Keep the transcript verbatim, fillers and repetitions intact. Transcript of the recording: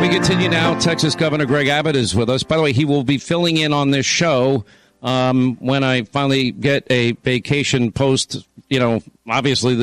We continue now. Texas Governor Greg Abbott is with us. By the way, he will be filling in on this show um, when I finally get a vacation post, you know, obviously